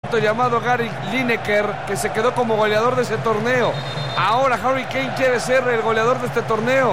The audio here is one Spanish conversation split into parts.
novato llamado Gary Lineker, que se quedó como goleador de ese torneo. Ahora Harry Kane quiere ser el goleador de este torneo.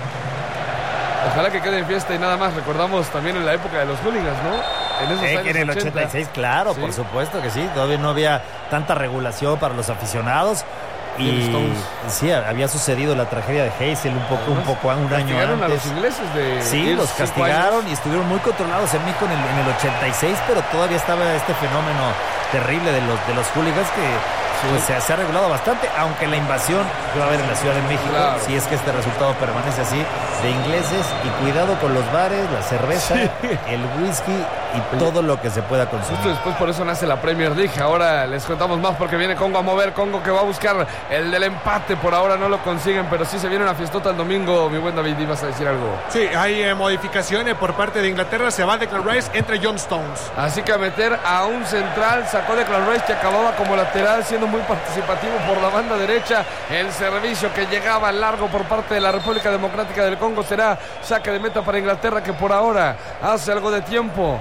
Ojalá que quede en fiesta y nada más. Recordamos también en la época de los hooligans, ¿no? En esos años en el 86, claro, sí. Por supuesto que sí. Todavía no había tanta regulación para los aficionados. Y sí, había sucedido la tragedia de Heysel un año antes. A los ingleses de sí, los castigaron y estuvieron muy controlados en México en el 86, pero todavía estaba este fenómeno terrible de los hooligans que pues, se ha regulado bastante, aunque la invasión que va a haber en la Ciudad de México, claro, si es que este resultado permanece así, de ingleses, y cuidado con los bares, la cerveza, el whisky y todo lo que se pueda consumir. Justo después por eso nace la Premier League. Ahora les contamos más porque viene Congo a mover, Congo que va a buscar el del empate, por ahora no lo consiguen, pero sí se viene una fiestota el domingo, mi buen David, ¿ibas a decir algo? Sí, hay modificaciones por parte de Inglaterra, se va Declan Rice, entre John Stones. Así que a meter a un central, sacó Declan Rice que acababa como lateral, siendo muy participativo por la banda derecha. El servicio que llegaba largo por parte de la República Democrática del Congo será saque de meta para Inglaterra, que por ahora hace algo de tiempo.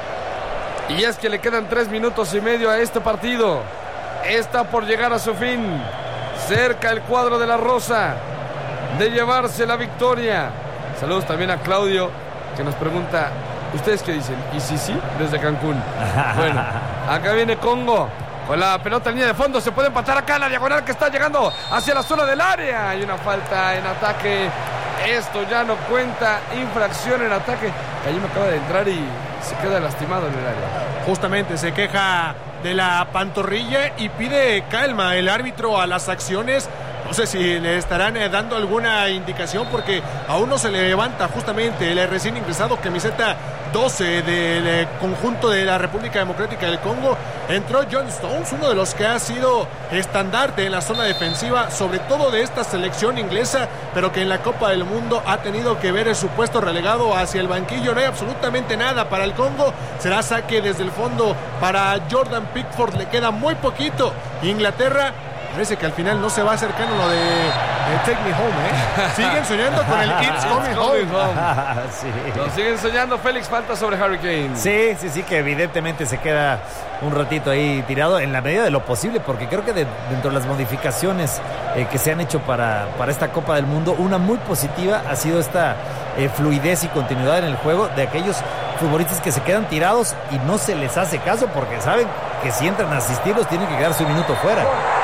Y es que le quedan 3 minutos y medio a este partido. Está por llegar a su fin. Cerca el cuadro de la Rosa de llevarse la victoria. Saludos también a Claudio, que nos pregunta, ¿ustedes qué dicen? ¿Y sí? Desde Cancún. Bueno, acá viene Congo con la pelota en línea de fondo. Se puede empatar acá en la diagonal que está llegando hacia la zona del área. Hay una falta en ataque. Esto ya no cuenta. Infracción en ataque. Allí me acaba de entrar y se queda lastimado en el área. Justamente se queja de la pantorrilla y pide calma el árbitro a las acciones. No sé si le estarán dando alguna indicación porque aún no se le levanta justamente el recién ingresado, camiseta 12 del conjunto de la República Democrática del Congo. Entró John Stones, uno de los que ha sido estandarte en la zona defensiva, sobre todo de esta selección inglesa, pero que en la Copa del Mundo ha tenido que ver su puesto relegado hacia el banquillo. No hay absolutamente nada para el Congo. Será saque desde el fondo para Jordan Pickford. Le queda muy poquito. Inglaterra parece que al final no se va acercando lo de Take Me Home, Siguen soñando con el It's Coming Home. Sí. Lo siguen soñando. Félix, falta sobre Harry Kane. Sí, que evidentemente se queda un ratito ahí tirado en la medida de lo posible, porque creo que dentro de las modificaciones que se han hecho para esta Copa del Mundo, una muy positiva ha sido esta fluidez y continuidad en el juego de aquellos futbolistas que se quedan tirados y no se les hace caso porque saben que si entran a asistirlos tienen que quedarse un minuto fuera.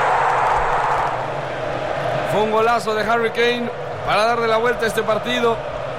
Fue un golazo de Harry Kane para darle la vuelta a este partido.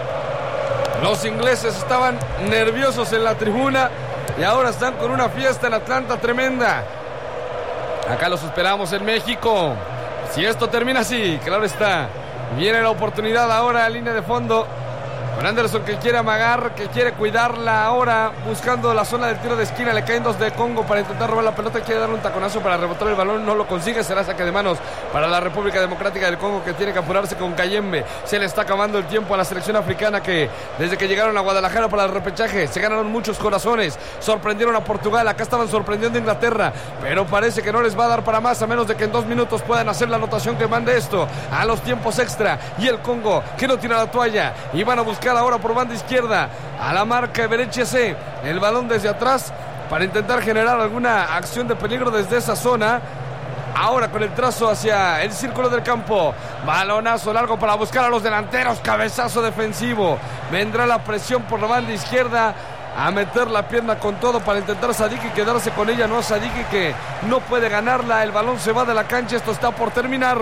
Los ingleses estaban nerviosos en la tribuna y ahora están con una fiesta en Atlanta tremenda. Acá los esperamos en México. Si esto termina así, claro está, viene la oportunidad ahora a línea de fondo. Con Anderson que quiere amagar, que quiere cuidarla ahora, buscando la zona del tiro de esquina. Le caen dos de Congo para intentar robar la pelota. Quiere darle un taconazo para rebotar el balón, no lo consigue. Será saque de manos para la República Democrática del Congo, que tiene que apurarse con Kayembe. Se le está acabando el tiempo a la selección africana, que desde que llegaron a Guadalajara para el repechaje se ganaron muchos corazones. Sorprendieron a Portugal, acá estaban sorprendiendo a Inglaterra, pero parece que no les va a dar para más, a menos de que en 2 minutos puedan hacer la anotación que mande esto a los tiempos extra. Y el Congo que no tira la toalla y van a buscar ahora por banda izquierda a la marca Eberechi. El balón desde atrás para intentar generar alguna acción de peligro desde esa zona. Ahora con el trazo hacia el círculo del campo. Balonazo largo para buscar a los delanteros. Cabezazo defensivo. Vendrá la presión por la banda izquierda a meter la pierna con todo para intentar Sadiki quedarse con ella. No, Sadiki que no puede ganarla. El balón se va de la cancha. Esto está por terminar.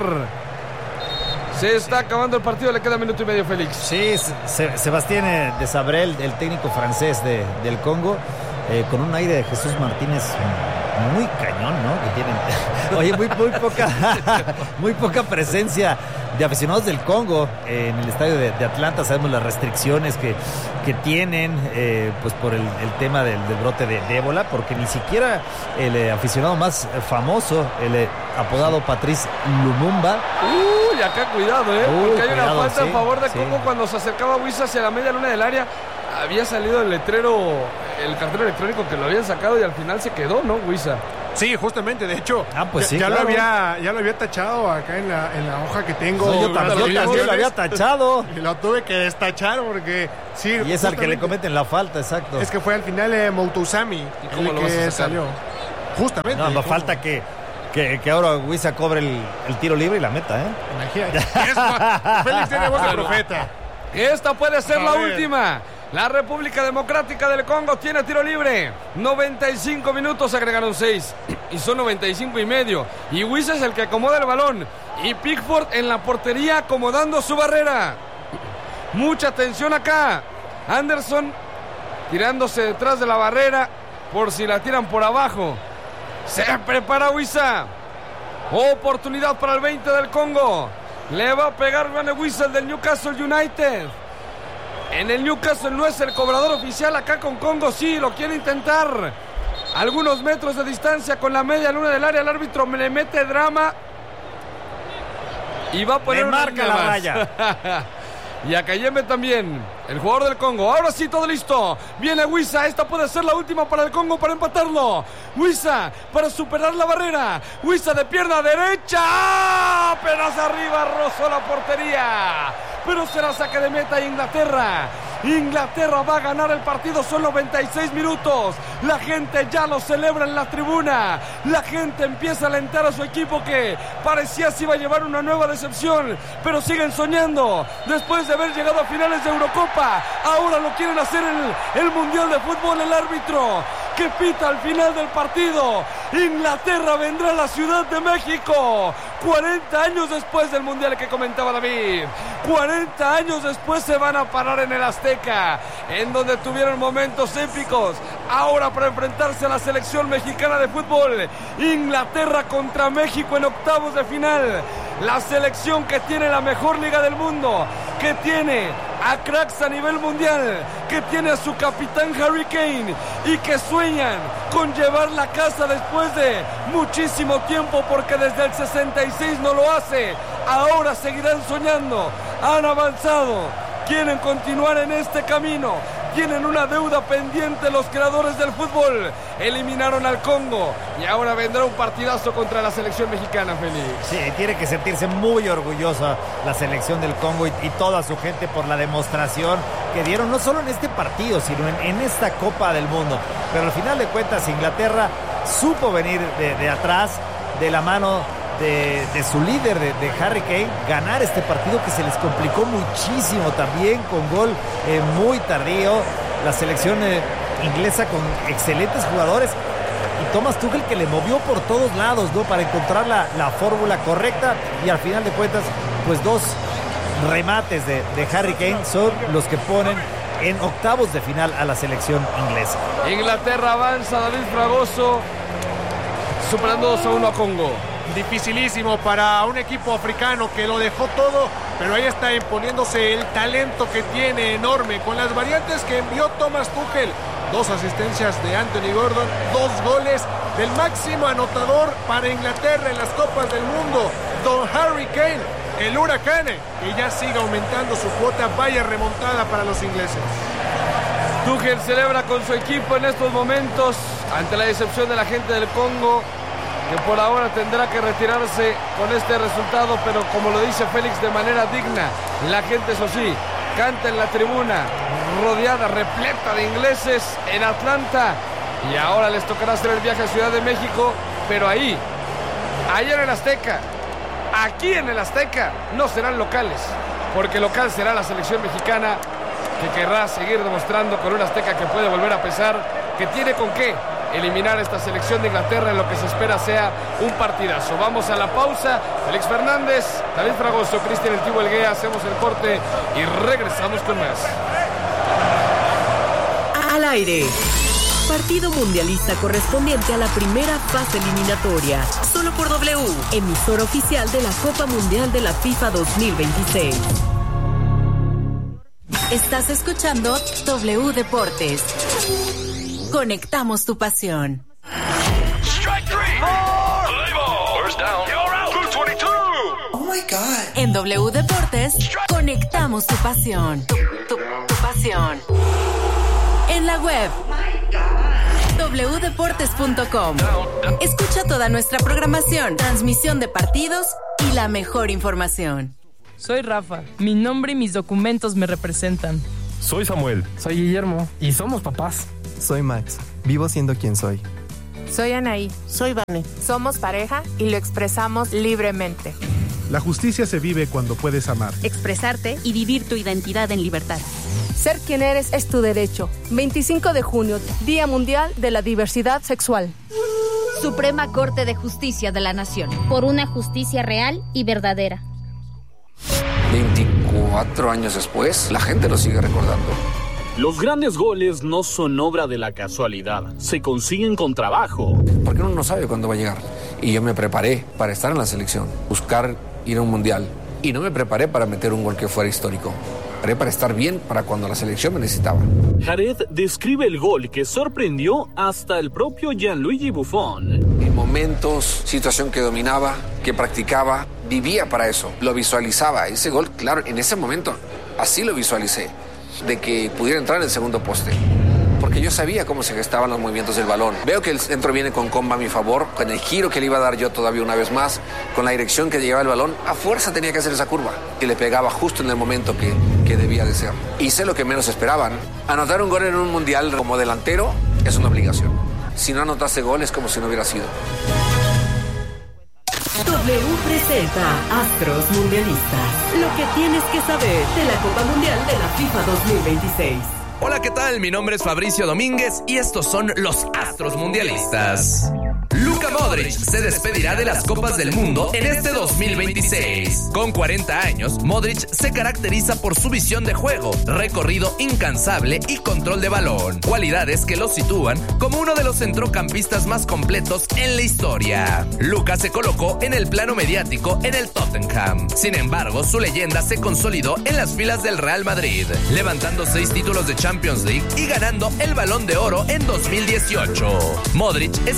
Se está acabando el partido, le queda 1 minuto y medio, Félix. Sí, Sébastien Desabrel, el técnico francés del Congo, con un aire de Jesús Martínez muy cañón, ¿no? Que tienen. Oye, muy poca presencia de aficionados del Congo en el estadio de Atlanta. Sabemos las restricciones que tienen pues por el tema del brote de ébola, porque ni siquiera el aficionado más famoso, el apodado Patrice Lumumba. Y acá cuidado, porque hay una falta a favor de Congo cuando se acercaba Wissa hacia la media luna del área. Había salido el letrero, el cartel electrónico que lo habían sacado y al final se quedó, ¿no, Wissa? Sí, justamente, de hecho, pues ya claro. lo había tachado acá en la hoja que tengo. No, yo también lo había tachado. Y lo tuve que destachar porque sí. Y es al que le cometen la falta, exacto. Es que fue al final Moutoussamy el que salió. Justamente. No, falta que ahora Wissa cobre el tiro libre y la meta, ¿eh? Imagínate. Félix tiene voz de profeta. Esta puede ser la última. La República Democrática del Congo tiene tiro libre. 95 minutos, agregaron 6. Y son 95 y medio. Y Wissa es el que acomoda el balón. Y Pickford en la portería acomodando su barrera. Mucha tensión acá. Anderson tirándose detrás de la barrera por si la tiran por abajo. Se prepara Wissa. Oportunidad para el 20 del Congo. Le va a pegar Gane Wissa, el del Newcastle United. En el Newcastle no es el cobrador oficial. Acá con Congo sí, lo quiere intentar. Algunos metros de distancia con la media luna del área. El árbitro le mete drama. Y va a poner una marca la raya. Y a Kayembe también, el jugador del Congo. Ahora sí, todo listo. Viene Wissa. Esta puede ser la última para el Congo para empatarlo. Wissa para superar la barrera. Wissa de pierna derecha. Apenas arriba, rozó la portería. Pero será saque de meta Inglaterra. Inglaterra va a ganar el partido. Son 96 minutos. La gente ya lo celebra en la tribuna. La gente empieza a alentar a su equipo que parecía se iba a llevar una nueva decepción. Pero siguen soñando. Después de haber llegado a finales de Eurocopa, ahora lo quieren hacer en el Mundial de Fútbol. El árbitro que pita al final del partido. Inglaterra vendrá a la Ciudad de México 40 años después del Mundial que comentaba David. 40 años después se van a parar en el Azteca, en donde tuvieron momentos épicos. Ahora para enfrentarse a la selección mexicana de fútbol. Inglaterra contra México en octavos de final. La selección que tiene la mejor liga del mundo, que tiene a cracks a nivel mundial, que tiene a su capitán Harry Kane y que sueñan con llevar la casa después de muchísimo tiempo, porque desde el 66 no lo hace. Ahora seguirán soñando, han avanzado, quieren continuar en este camino. Tienen una deuda pendiente los creadores del fútbol. Eliminaron al Congo y ahora vendrá un partidazo contra la selección mexicana, Félix. Sí, tiene que sentirse muy orgullosa la selección del Congo y toda su gente por la demostración que dieron, no solo en este partido, sino en esta Copa del Mundo. Pero al final de cuentas, Inglaterra supo venir de atrás, de la mano de su líder, de Harry Kane, ganar este partido que se les complicó muchísimo también con gol muy tardío. La selección inglesa con excelentes jugadores y Thomas Tuchel que le movió por todos lados, ¿no? Para encontrar la fórmula correcta, y al final de cuentas pues dos remates de Harry Kane son los que ponen en octavos de final a la selección inglesa. Inglaterra avanza, David Fragoso, superando 2-1 a Congo. Dificilísimo para un equipo africano que lo dejó todo, pero ahí está imponiéndose el talento que tiene enorme, con las variantes que envió Thomas Tuchel. 2 asistencias de Anthony Gordon, 2 goles del máximo anotador para Inglaterra en las Copas del Mundo, Don Harry Kane, el huracán, que ya sigue aumentando su cuota. Vaya remontada para los ingleses. Tuchel celebra con su equipo en estos momentos ante la decepción de la gente del Congo, que por ahora tendrá que retirarse con este resultado, pero como lo dice Félix, de manera digna. La gente, eso sí, canta en la tribuna, rodeada, repleta de ingleses en Atlanta, y ahora les tocará hacer el viaje a Ciudad de México, pero ahí en el Azteca, aquí en el Azteca, no serán locales, porque local será la selección mexicana, que querrá seguir demostrando con un Azteca que puede volver a pesar, que tiene con qué eliminar esta selección de Inglaterra en lo que se espera sea un partidazo. Vamos a la pausa. Félix Fernández, David Fragoso, Cristian El Tibo Elguea, hacemos el corte y regresamos con más. Al aire. Partido mundialista correspondiente a la primera fase eliminatoria. Solo por W, emisora oficial de la Copa Mundial de la FIFA 2026. Estás escuchando W Deportes. Conectamos tu pasión. Strike three. First down. You're out. 222. Oh my God. En W Deportes, conectamos tu pasión. Tu pasión. En la web. wdeportes.com. Escucha toda nuestra programación, transmisión de partidos y la mejor información. Soy Rafa. Mi nombre y mis documentos me representan. Soy Samuel. Soy Guillermo. Y somos papás. Soy Max. Vivo siendo quien soy. Soy Anaí. Soy Vane. Somos pareja y lo expresamos libremente. La justicia se vive cuando puedes amar, expresarte y vivir tu identidad en libertad. Ser quien eres es tu derecho. 25 de junio, Día Mundial de la Diversidad Sexual. Suprema Corte de Justicia de la Nación. Por una justicia real y verdadera. 24 años después, la gente lo sigue recordando. Los grandes goles no son obra de la casualidad, se consiguen con trabajo. Porque uno no sabe cuándo va a llegar. Y yo me preparé para estar en la selección, buscar ir a un mundial. Y no me preparé para meter un gol que fuera histórico. Me preparé para estar bien para cuando la selección me necesitaba. Jared describe el gol que sorprendió hasta el propio Gianluigi Buffon. En momentos, situación que dominaba, que practicaba, vivía para eso, lo visualizaba. Ese gol, claro, en ese momento, así lo visualicé, de que pudiera entrar en el segundo poste. Porque yo sabía cómo se gestaban los movimientos del balón. Veo que el centro viene con comba a mi favor, con el giro que le iba a dar yo todavía una vez más, con la dirección que llevaba el balón, a fuerza tenía que hacer esa curva. Y le pegaba justo en el momento que debía de ser. Hice lo que menos esperaban. Anotar un gol en un mundial como delantero es una obligación. Si no anotaste gol es como si no hubiera sido. W presenta Astros Mundialistas. Lo que tienes que saber de la Copa Mundial de la FIFA 2026. Hola, ¿qué tal? Mi nombre es Fabricio Domínguez y estos son los Astros Mundialistas. Luka Modric se despedirá de las Copas del Mundo en este 2026. Con 40 años, Modric se caracteriza por su visión de juego, recorrido incansable y control de balón, cualidades que lo sitúan como uno de los centrocampistas más completos en la historia. Luka se colocó en el plano mediático en el Tottenham. Sin embargo, su leyenda se consolidó en las filas del Real Madrid, levantando 6 títulos de Champions League y ganando el Balón de Oro en 2018. Modric es